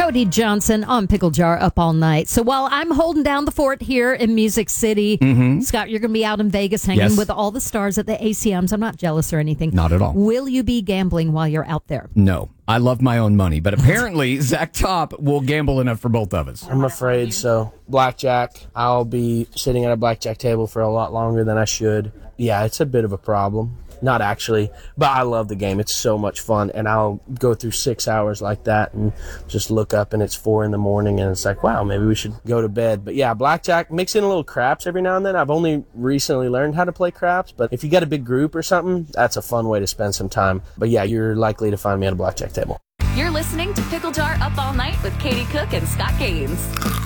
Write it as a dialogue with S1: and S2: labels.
S1: Cody Johnson on Pickle Jar Up All Night. So while I'm holding down the fort here in Music City, Scott, you're going to be out in Vegas hanging with all the stars at the ACMs. I'm not jealous or anything.
S2: Not at all.
S1: Will you be gambling while you're out there?
S2: No. I love my own money, but apparently Zach Top will gamble enough for both of us.
S3: I'm afraid so. Blackjack, I'll be sitting at a blackjack table for a lot longer than I should. Yeah, it's a bit of a problem. Not actually, but I love the game. It's so much fun, and I'll go through 6 hours like that and just look up and it's 4 a.m. and it's like, wow, maybe we should go to bed. But yeah, blackjack, mix in a little craps every now and then. I've only recently learned how to play craps, but if you got a big group or something, that's a fun way to spend some time. But yeah, you're likely to find me at a blackjack table.
S4: You're listening to Pickle Jar Up All Night with Katie Cook and Scott Gaines.